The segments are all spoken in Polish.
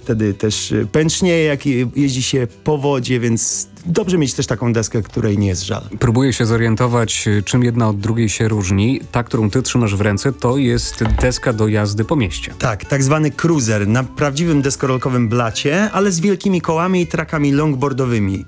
wtedy też pęcznieje, jak jeździ się po wodzie, więc dobrze mieć też taką deskę, której nie jest żal. Próbuję się zorientować, czym jedna od drugiej się różni. Ta, którą ty trzymasz w ręce, to jest deska do jazdy po mieście. Tak zwany cruiser na prawdziwym deskorolkowym blacie, ale z wielkimi kołami i trakami longboardowymi.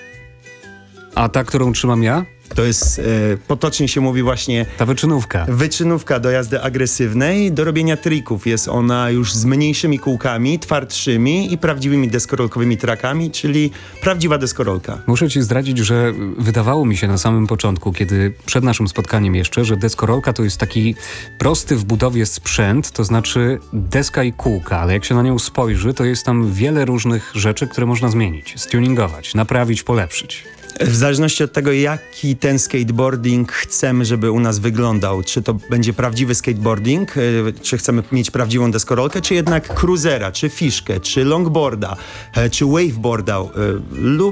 A ta, którą trzymam ja? To jest, potocznie się mówi właśnie... Ta wyczynówka. Wyczynówka do jazdy agresywnej, do robienia trików. Jest ona już z mniejszymi kółkami, twardszymi i prawdziwymi deskorolkowymi trakami, czyli prawdziwa deskorolka. Muszę ci zdradzić, że wydawało mi się na samym początku, kiedy przed naszym spotkaniem jeszcze, że deskorolka to jest taki prosty w budowie sprzęt, to znaczy deska i kółka, ale jak się na nią spojrzy, to jest tam wiele różnych rzeczy, które można zmienić, stuningować, naprawić, polepszyć. W zależności od tego, jaki ten skateboarding chcemy, żeby u nas wyglądał, czy to będzie prawdziwy skateboarding, czy chcemy mieć prawdziwą deskorolkę, czy jednak cruisera, czy fiszkę, czy longboarda, czy waveboarda lub...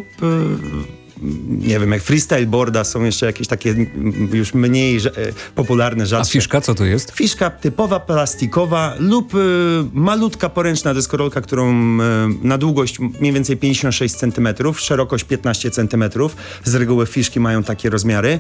nie wiem, jak freestyleboarda, są jeszcze jakieś takie już mniej popularne, rzadsze. A fiszka co to jest? Fiszka typowa, plastikowa lub malutka poręczna deskorolka, którą na długość mniej więcej 56 cm, szerokość 15 cm. Z reguły fiszki mają takie rozmiary.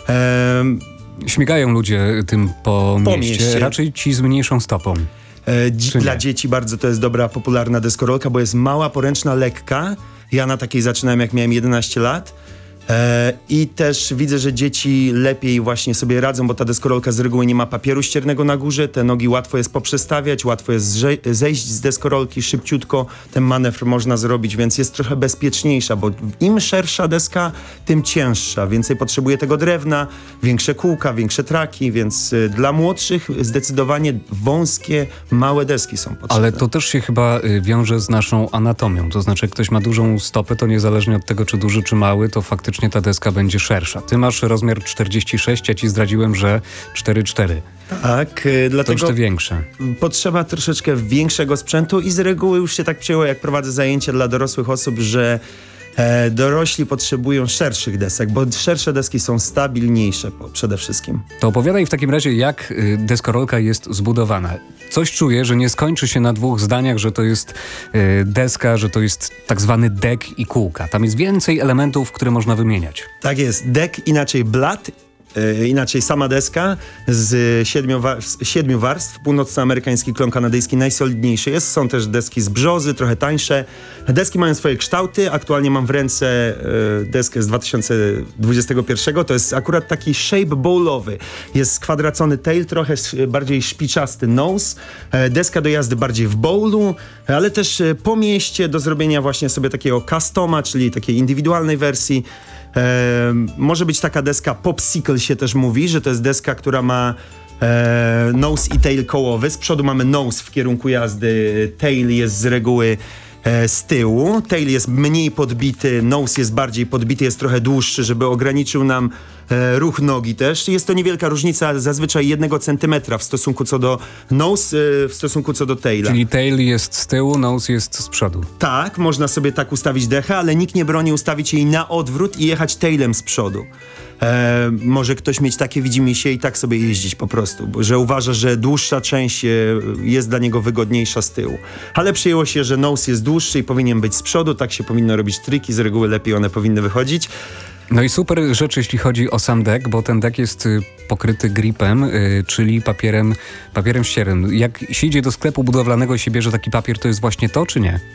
Śmigają ludzie tym po mieście, raczej ci z mniejszą stopą. Dla dzieci bardzo to jest dobra, popularna deskorolka, bo jest mała, poręczna, lekka. Ja na takiej zaczynałem, jak miałem 11 lat. I też widzę, że dzieci lepiej właśnie sobie radzą, bo ta deskorolka z reguły nie ma papieru ściernego na górze, te nogi łatwo jest poprzestawiać, łatwo jest zejść z deskorolki szybciutko, ten manewr można zrobić, więc jest trochę bezpieczniejsza, bo im szersza deska, tym cięższa, więcej potrzebuje tego drewna, większe kółka, większe traki, więc dla młodszych zdecydowanie wąskie, małe deski są potrzebne. Ale to też się chyba wiąże z naszą anatomią, to znaczy jak ktoś ma dużą stopę, to niezależnie od tego, czy duży, czy mały, to faktycznie ta deska będzie szersza. Ty masz rozmiar 46, ja ci zdradziłem, że 4,4. Tak, dlatego to już te większe. Potrzeba troszeczkę większego sprzętu i z reguły już się tak przyjęło, jak prowadzę zajęcia dla dorosłych osób, że dorośli potrzebują szerszych desek, bo szersze deski są stabilniejsze przede wszystkim. To opowiadaj w takim razie, jak deskorolka jest zbudowana. Coś czuję, że nie skończy się na dwóch zdaniach, że to jest deska, że to jest tak zwany dek i kółka. Tam jest więcej elementów, które można wymieniać. Tak jest. Dek, inaczej blat, inaczej sama deska z 7 warstw. Północnoamerykański klon kanadyjski najsolidniejszy jest. Są też deski z brzozy, trochę tańsze. Deski mają swoje kształty. Aktualnie mam w ręce deskę z 2021. To jest akurat taki shape bowlowy. Jest skwadracony tail, trochę bardziej szpiczasty nose. Deska do jazdy bardziej w bowlu, ale też po mieście do zrobienia właśnie sobie takiego customa, czyli takiej indywidualnej wersji. Może być taka deska popsicle się też mówi, że to jest deska, która ma nose i tail kołowy. Z przodu mamy nose w kierunku jazdy, tail jest z reguły z tyłu. Tail jest mniej podbity, nose jest bardziej podbity, jest trochę dłuższy, żeby ograniczył nam ruch nogi też. Jest to niewielka różnica, zazwyczaj 1 centymetra w stosunku co do nose, w stosunku co do taila. Czyli tail jest z tyłu, nose jest z przodu. Tak, można sobie tak ustawić dechę, ale nikt nie broni ustawić jej na odwrót i jechać tailem z przodu. Może ktoś mieć takie widzimisię i tak sobie jeździć po prostu, że uważa, że dłuższa część jest dla niego wygodniejsza z tyłu. Ale przyjęło się, że nose jest dłuższy i powinien być z przodu, tak się powinno robić triki, z reguły lepiej one powinny wychodzić. No i super rzecz, jeśli chodzi o sam dek, bo ten dek jest pokryty gripem, czyli papierem ściernym. Jak się idzie do sklepu budowlanego i się bierze taki papier, to jest właśnie to, czy nie?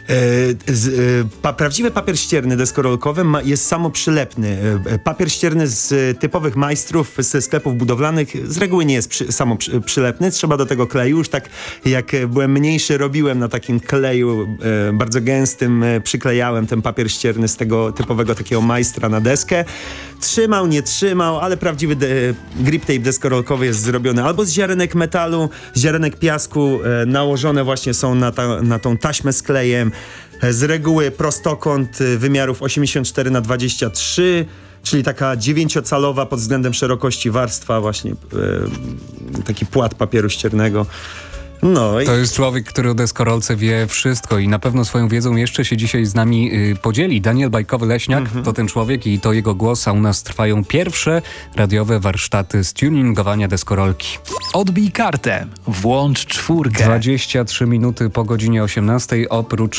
Prawdziwy papier ścierny deskorolkowy jest samoprzylepny. Papier ścierny z typowych majstrów ze sklepów budowlanych z reguły nie jest samoprzylepny. Trzeba do tego kleju. Już tak jak byłem mniejszy, robiłem na takim kleju bardzo gęstym, przyklejałem ten papier ścierny z tego typowego takiego majstra na deskę. Trzymał, nie trzymał, ale prawdziwy grip tape deskorolkowy jest zrobiony albo z ziarenek metalu, z ziarenek piasku, nałożone właśnie są na tą taśmę z klejem. Z reguły prostokąt wymiarów 84x23, czyli taka 9-calowa pod względem szerokości warstwa, właśnie taki płat papieru ściernego. To jest człowiek, który o deskorolce wie wszystko i na pewno swoją wiedzą jeszcze się dzisiaj z nami podzieli. Daniel Bajkowy-Leśniak to ten człowiek i to jego głos, a u nas trwają pierwsze radiowe warsztaty z tuningowania deskorolki. Odbij kartę, włącz 4. 23 minuty po godzinie 18. Oprócz